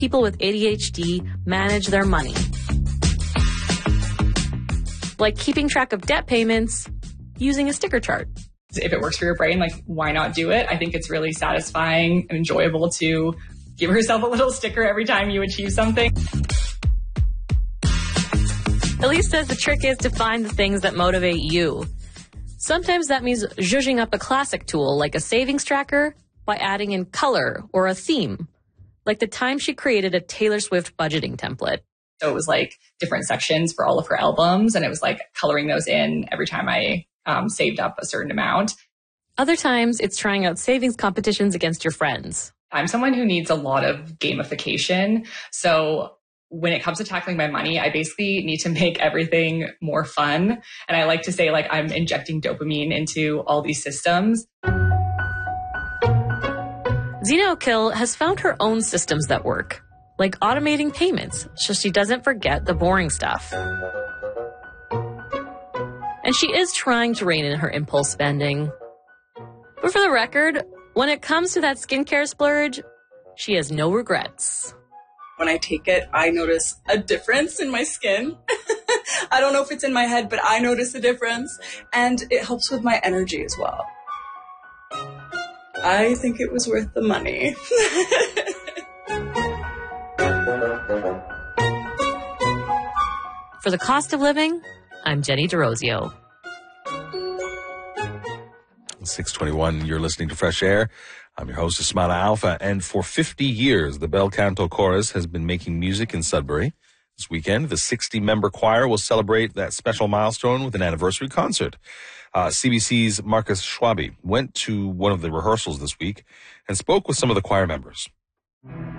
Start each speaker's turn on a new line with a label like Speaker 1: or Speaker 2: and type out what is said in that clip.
Speaker 1: people with ADHD manage their money. Like keeping track of debt payments using a sticker chart.
Speaker 2: If it works for your brain, like, why not do it? I think it's really satisfying and enjoyable to give yourself a little sticker every time you achieve something.
Speaker 1: Elise says the trick is to find the things that motivate you. Sometimes that means zhuzhing up a classic tool like a savings tracker by adding in color or a theme, like the time she created a Taylor Swift budgeting template.
Speaker 2: So it was like different sections for all of her albums, and it was like coloring those in every time I saved up a certain amount.
Speaker 1: Other times it's trying out savings competitions against your friends.
Speaker 2: I'm someone who needs a lot of gamification. So when it comes to tackling my money, I basically need to make everything more fun. And I like to say, like, I'm injecting dopamine into all these systems.
Speaker 1: Zina O'Kill has found her own systems that work, like automating payments so she doesn't forget the boring stuff. And she is trying to rein in her impulse spending. But for the record, when it comes to that skincare splurge, she has no regrets.
Speaker 3: When I take it, I notice a difference in my skin. I don't know if it's in my head, but I notice a difference. And it helps with my energy as well. I think it was worth the money.
Speaker 1: For the cost of living, I'm Jenny DeRosio.
Speaker 4: 6:21, you're listening to Fresh Air. I'm your host, Ismaila Alfa, and for 50 years, the Bel Canto Chorus has been making music in Sudbury. This weekend, the 60-member choir will celebrate that special milestone with an anniversary concert. CBC's Marcus Schwabe went to one of the rehearsals this week and spoke with some of the choir members.